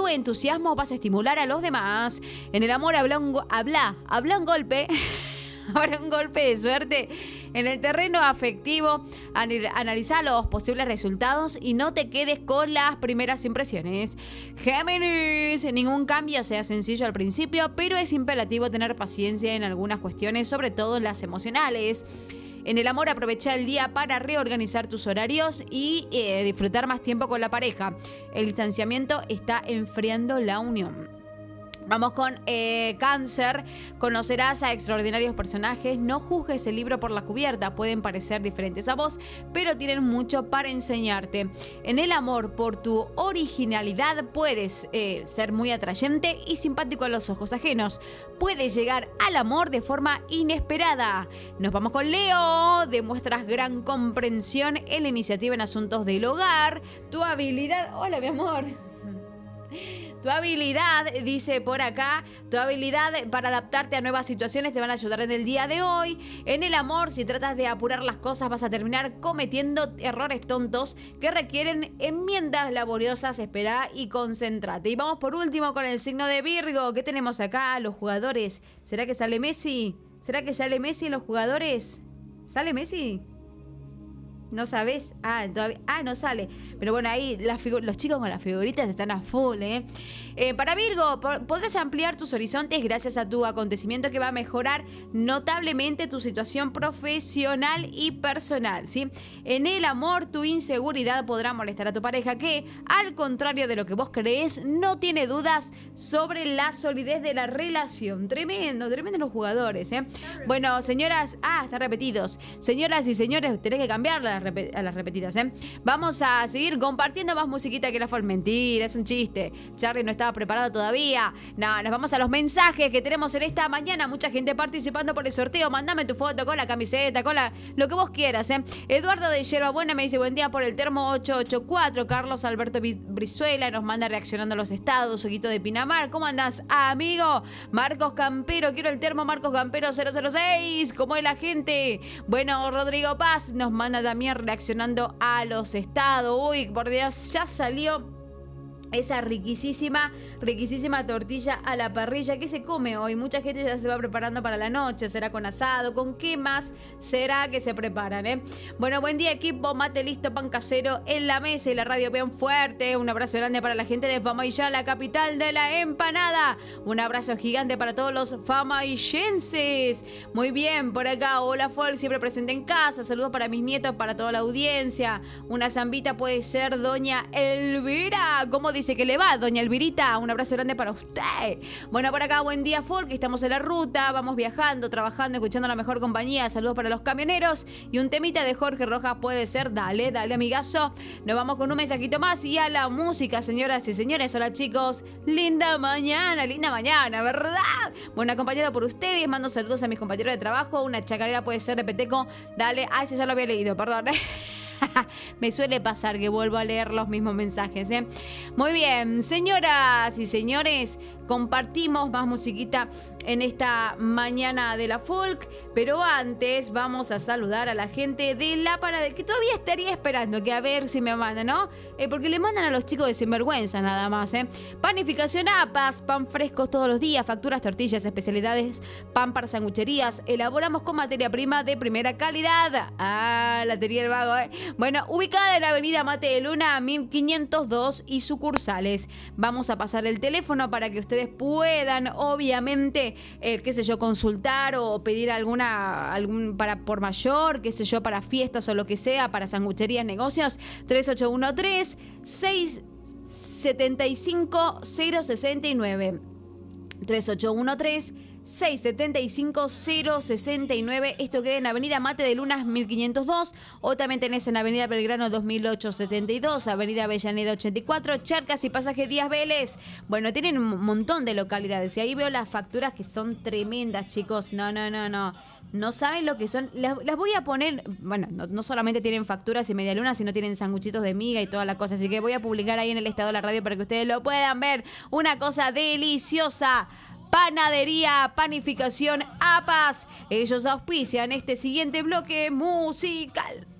tu entusiasmo vas a estimular a los demás. En el amor habla un golpe. Habrá un golpe de suerte. En el terreno afectivo, analiza los posibles resultados y no te quedes con las primeras impresiones. Géminis, ningún cambio sea sencillo al principio, pero es imperativo tener paciencia en algunas cuestiones, sobre todo en las emocionales. En el amor, aprovecha el día para reorganizar tus horarios y disfrutar más tiempo con la pareja. El distanciamiento está enfriando la unión. Vamos con Cáncer. Conocerás a extraordinarios personajes. No juzgues el libro por la cubierta. Pueden parecer diferentes a vos, pero tienen mucho para enseñarte. En el amor, por tu originalidad, puedes ser muy atrayente y simpático a los ojos ajenos. Puedes llegar al amor de forma inesperada. Nos vamos con Leo. Demuestras gran comprensión en la iniciativa en asuntos del hogar. Tu habilidad... Hola, mi amor. Tu habilidad, dice por acá, tu habilidad para adaptarte a nuevas situaciones te van a ayudar en el día de hoy. En el amor, si tratas de apurar las cosas, vas a terminar cometiendo errores tontos que requieren enmiendas laboriosas. Espera y concéntrate. Y vamos por último con el signo de Virgo. ¿Qué tenemos acá? Los jugadores. ¿Será que sale Messi? ¿Será que sale Messi en los jugadores? ¿Sale Messi? ¿No sabes? Todavía. No sale. Pero bueno, ahí los chicos con las figuritas están a full, ¿eh? Para Virgo, podrás ampliar tus horizontes gracias a tu acontecimiento que va a mejorar notablemente tu situación profesional y personal, ¿sí? En el amor, tu inseguridad podrá molestar a tu pareja que, al contrario de lo que vos creés, no tiene dudas sobre la solidez de la relación. Tremendo los jugadores, ¿eh? Bueno, señoras... están repetidos. Señoras y señores, tenés que cambiarlas a las repetidas, ¿eh? Vamos a seguir compartiendo más musiquita que la fue. Mentira, es un chiste. Charlie no estaba preparado todavía. No, nos vamos a los mensajes que tenemos en esta mañana. Mucha gente participando por el sorteo. Mándame tu foto con la camiseta, con lo que vos quieras, ¿eh? Eduardo de Yerbabuena me dice buen día por el termo 884. Carlos Alberto Brizuela nos manda reaccionando a los estados. Oguito de Pinamar, ¿cómo andás, amigo? Marcos Campero, quiero el termo Marcos Campero 006. ¿Cómo es la gente? Bueno, Rodrigo Paz nos manda también reaccionando a los estados. Uy, por Dios, ya salió esa riquísima tortilla a la parrilla. ¿Qué se come hoy? Mucha gente ya se va preparando para la noche. ¿Será con asado? ¿Con qué más será que se preparan, eh? Bueno, buen día, equipo. Mate listo, pan casero en la mesa y la radio bien fuerte. Un abrazo grande para la gente de Famaillá, la capital de la empanada. Un abrazo gigante para todos los famaillenses. Muy bien, por acá. Hola, Fol, siempre presente en casa. Saludos para mis nietos, para toda la audiencia. Una zambita puede ser doña Elvira. ¿Cómo dice que le va, doña Elvirita? Un abrazo grande para usted. Bueno, por acá, buen día, Folk. Estamos en la ruta, vamos viajando, trabajando, escuchando la mejor compañía. Saludos para los camioneros. Y un temita de Jorge Rojas puede ser. Dale, amigazo. Nos vamos con un mensajito más y a la música, señoras y señores. Hola, chicos. Linda mañana, ¿verdad? Bueno, acompañado por ustedes. Mando saludos a mis compañeros de trabajo. Una chacarera puede ser de Peteco. Dale. Ese ya lo había leído, perdón. Me suele pasar que vuelvo a leer los mismos mensajes, ¿eh? Muy bien, señoras y señores, compartimos más musiquita en esta mañana de la folk, pero antes vamos a saludar a la gente de La Panadera, que todavía estaría esperando que a ver si me mandan, ¿no? Porque le mandan a los chicos de Sinvergüenza nada más, ¿eh? Panificación Apas, pan frescos todos los días, facturas, tortillas, especialidades, pan para sangucherías, elaboramos con materia prima de primera calidad. La tenía el vago, ¿eh? Bueno, ubicada en la avenida Mate de Luna 1502 y sucursales. Vamos a pasar el teléfono para que ustedes puedan, obviamente, consultar o pedir para por mayor, para fiestas o lo que sea, para sangucherías, negocios. 3813-675-069. 3813-675-069. Esto queda en Avenida Mate de Lunas 1502, o también tenés en Avenida Belgrano 2872, Avenida Avellaneda 84, Charcas y Pasaje Díaz Vélez. Bueno, tienen un montón de localidades y ahí veo las facturas que son tremendas, chicos. No saben lo que son. Las voy a poner. Bueno, no solamente tienen facturas y medialunas, sino tienen sanguchitos de miga y toda la cosa. Así que voy a publicar ahí en el estado de la radio para que ustedes lo puedan ver. Una cosa deliciosa. Panadería, Panificación Apas. Ellos auspician este siguiente bloque musical.